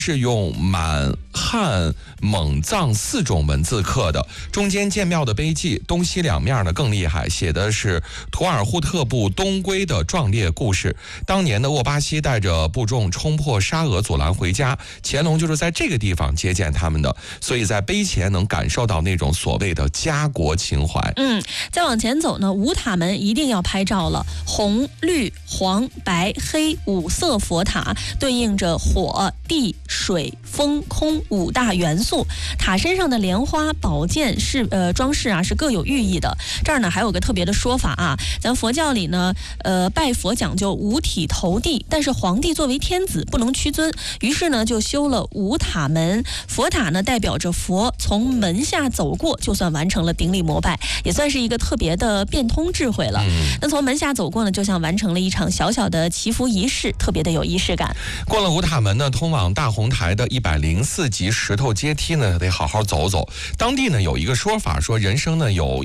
是用满汉蒙藏4种文字刻的，中间建庙的碑记，东西两面呢更厉害，写的是图尔扈特部东归的壮烈故事。当年的沃巴西带着部众冲破沙俄阻拦回家，乾隆就是在这个地方接见他们的，所以在碑前能感受到那种所谓的家国情怀。 再往前走呢，五塔门一定要拍照了，红、绿、黄、白、黑5色佛塔，对应着火、地、水、风、空5大元素。塔身上的莲花、宝剑装饰啊是各有寓意的。这儿呢还有个特别的说法啊，咱佛教里呢，拜佛讲究五体投地，但是皇帝作为天子不能屈尊，于是呢就修了五塔门。佛塔呢代表着佛从门下走过，就算完成了顶礼膜拜，也算是一个特别的变通智慧了。那从门下走过呢，就像完成了一场小小的祈福仪式，特别的有仪式感。 过了五塔门呢，通往大红台的104级石头阶梯呢，得好好走走。当地呢有一个说法，说人生呢有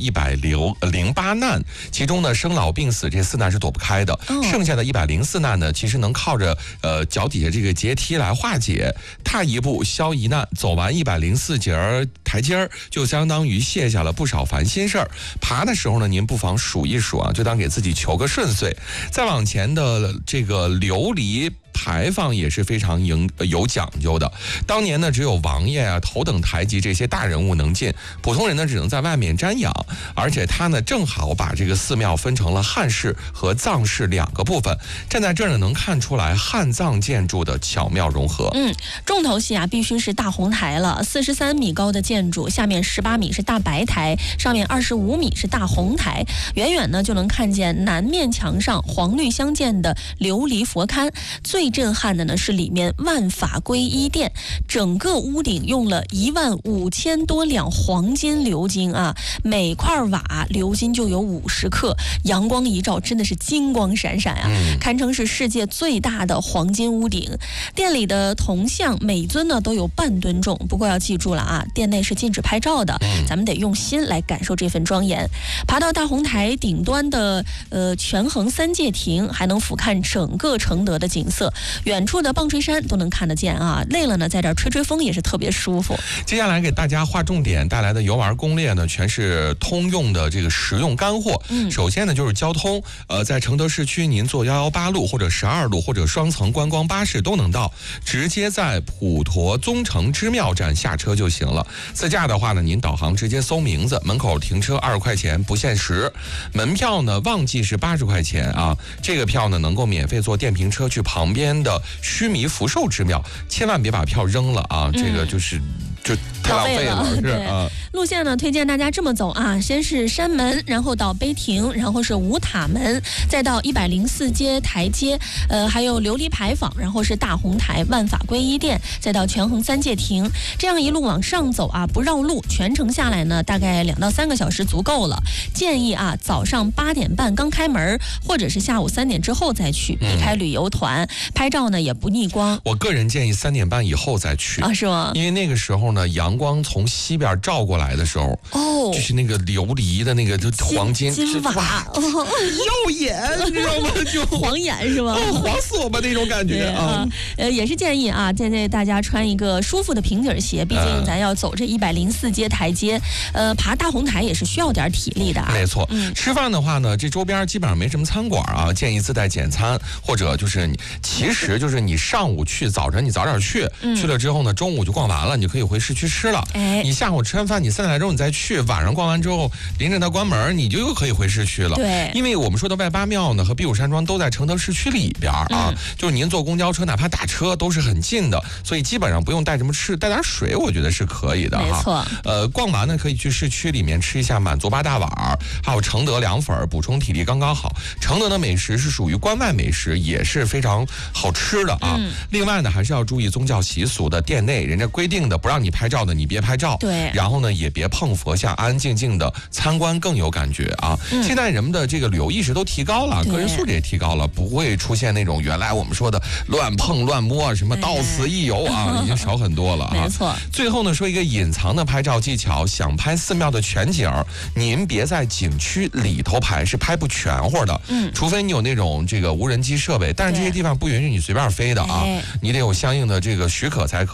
108难，其中呢生老病死这4难是躲不开的，剩下的104难呢，其实能靠着脚底下这个阶梯来化解。踏一步消一难，走完104节台阶就相当于卸下了不少烦心事儿。爬的时候呢，您不妨数一数啊，就当给自己求个顺遂。再往前的这个琉璃牌坊也是非常有讲究的。当年呢，只有王爷啊、头等台级这些大人物能进，普通人呢只能在外面瞻仰。而且他呢正好把这个寺庙分成了汉式和藏式2个部分。站在这儿呢，能看出来汉藏建筑的巧妙融合。 重头戏啊，必须是大红台了。43米高的建筑，下面18米是大白台，上面25米是大红台。远远呢就能看见南面墙上黄绿相间的琉璃佛龛。最震撼的呢是里面万法归一殿，整个屋顶用了15000多两黄金鎏金啊，每块瓦鎏金就有50克，阳光一照真的是金光闪闪啊，堪称是世界最大的黄金屋顶。店里的铜像每尊呢都有半吨重，不过要记住了啊，店内是禁止拍照的，咱们得用心来感受这份庄严。爬到大红台顶端的权衡3界亭，还能俯瞰整个承德的景色，远处的棒槌山都能看得见啊。累了呢，在这儿吹吹风也是特别舒服。 接下来给大家划重点带来的游玩攻略呢，全是通用的这个实用干货。首先呢就是交通，在承德市区您坐118路或者12路或者双层观光巴士都能到，直接在普陀宗成之庙站下车就行了。自驾的话呢，您导航直接搜名字，门口停车20块钱不限时。门票呢旺季是80块钱啊，这个票呢能够免费坐电瓶车去旁边的须弥福寿之庙，千万别把票扔了啊，这个就太浪费了，是啊。 路线呢，推荐大家这么走啊，先是山门，然后到碑亭，然后是五塔门，再到104阶台阶，还有琉璃牌坊，然后是大红台、万法归一殿，再到权衡3界亭，这样一路往上走啊，不绕路，全程下来呢，大概2到3个小时足够了。建议啊，早上8点半刚开门，或者是下午3点之后再去，避开旅游团，拍照呢也不逆光。 我个人建议3点半以后再去啊，是吗？ 因为那个时候呢，阳光从西边照过来的时候，就是那个琉璃的那个就黄金瓦， 耀眼，你知道吗？就晃眼是吗？ 晃死我吧那种感觉啊！ 也是建议啊，建议大家穿一个舒服的平底鞋，毕竟咱要走这104阶台阶，爬大红台也是需要点体力的啊。 没错，吃饭的话呢，这周边基本上没什么餐馆啊，建议自带简餐，或者就是其实就是你上午去，早晨你早点去，去了之后呢，中午就逛完了，你就可以回市区吃了。你下午吃完饭，你3点来钟你再去，晚上逛完之后，临着它关门，你就又可以回市区了。 对， 因为我们说的外八庙呢和避暑山庄都在承德市区里边啊，就是您坐公交车哪怕打车都是很近的，所以基本上不用带什么吃，带点水我觉得是可以的哈。 没错。 逛完呢可以去市区里面吃一下满族8大碗，还有承德凉粉，补充体力刚刚好。承德的美食是属于关外美食，也是非常好吃的啊。另外呢还是要注意宗教习俗的，店内人家规定的不让你拍照的你别拍照， 对， 然后呢也别碰佛像，安安静静的参观更有感觉啊。现在人们的这个旅游意识都提高了，个人素质也提高了，不会出现那种原来我们说的乱碰乱摸，什么到此一游啊，已经少很多了啊。 没错。 最后呢说一个隐藏的拍照技巧，想拍寺庙的全景，您别在景区里头拍，是拍不全乎的。除非你有那种这个无人机设备，但是这些地方不允许你随便飞的啊，你得有相应的这个许可才可以。